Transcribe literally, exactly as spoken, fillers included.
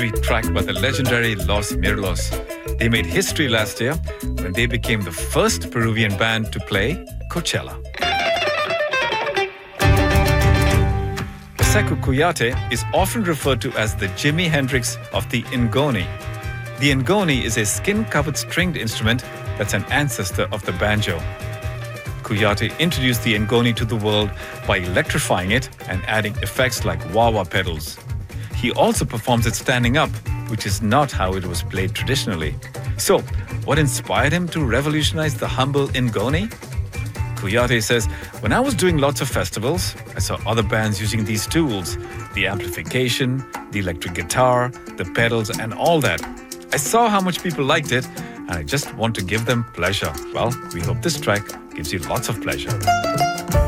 sweet track by the legendary Los Mirlos. They made history last year when they became the first Peruvian band to play Coachella. Sekou Kouyaté is often referred to as the Jimi Hendrix of the Ngoni. The Ngoni is a skin-covered stringed instrument that's an ancestor of the banjo. Kouyaté introduced the Ngoni to the world by electrifying it and adding effects like wah-wah pedals. He also performs it standing up, which is not how it was played traditionally. So, what inspired him to revolutionize the humble Ngoni? Kouyaté says, when I was doing lots of festivals, I saw other bands using these tools, the amplification, the electric guitar, the pedals, and all that. I saw how much people liked it, and I just want to give them pleasure. Well, we hope this track gives you lots of pleasure.